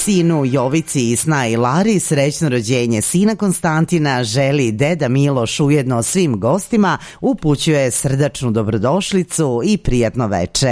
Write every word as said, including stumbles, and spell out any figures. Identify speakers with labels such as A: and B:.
A: Sinu Jovici i snaji Lari srećno rođenje sina Konstantina želi deda Miloš, ujedno svim gostima upućuje srdačnu dobrodošlicu i prijatno veče.